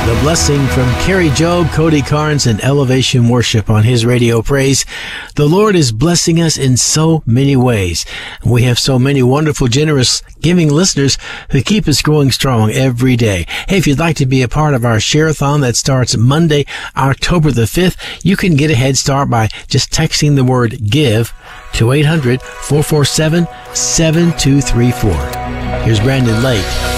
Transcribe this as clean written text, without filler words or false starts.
The blessing from Kerry Job, Cody Carnes, and Elevation Worship on his Radio Praise. The Lord is blessing us in so many ways. We have so many wonderful, generous, giving listeners who keep us growing strong every day. Hey, if you'd like to be a part of our Share-a-thon that starts Monday, October the 5th, you can get a head start by just texting the word GIVE to 800-447-7234. Here's Brandon Lake